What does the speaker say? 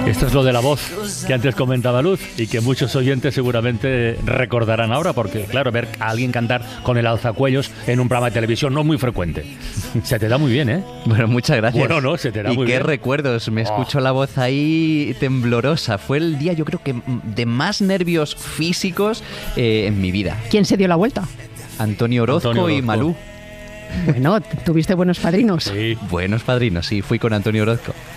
Esto es lo de la voz que antes comentaba Luz y que muchos oyentes seguramente recordarán ahora, porque claro, ver a alguien cantar con el alzacuellos en un programa de televisión no es muy frecuente. Se te da muy bien, ¿eh? Bueno, muchas gracias. Bueno, no, se te da y muy qué bien. recuerdos, me escucho la voz ahí temblorosa. Fue el día, yo creo que de más nervios físicos en mi vida. ¿Quién se dio la vuelta? Antonio Orozco y Malú. Bueno, tuviste buenos padrinos. Sí. Buenos padrinos, sí, fui con Antonio Orozco.